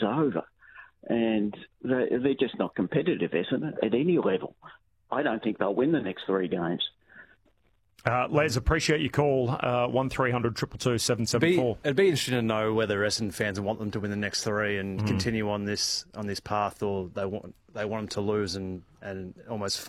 over. And they're just not competitive, isn't it, at any level? I don't think they'll win the next 3 games. Les, appreciate your call. 1300 222 774. It'd be interesting to know whether Essendon fans want them to win the next 3 and continue on this path, or they want them to lose and almost